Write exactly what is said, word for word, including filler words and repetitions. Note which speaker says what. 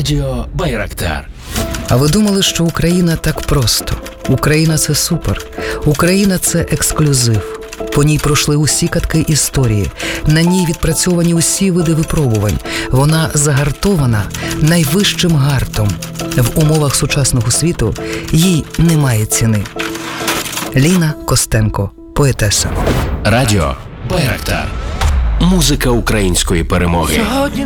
Speaker 1: Радіо Байрактар.
Speaker 2: А ви думали, що Україна так просто? Україна – це супер. Україна – це ексклюзив. По ній пройшли усі катки історії. На ній відпрацьовані усі види випробувань. Вона загартована найвищим гартом. В умовах сучасного світу їй немає ціни. Ліна Костенко, поетеса.
Speaker 1: Радіо Байрактар. Музика української перемоги.
Speaker 3: Сьогодні